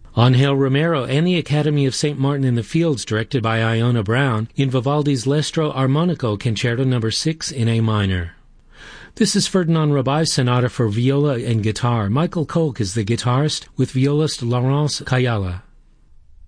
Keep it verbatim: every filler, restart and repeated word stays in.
Angel Romero and the Academy of Saint Martin in the Fields, directed by Iona Brown, in Vivaldi's L'Estro Armonico Concerto number six in A minor. This is Ferdinand Rabai's sonata for viola and guitar. Michael Kolk is the guitarist, with violist Laurence Kayala.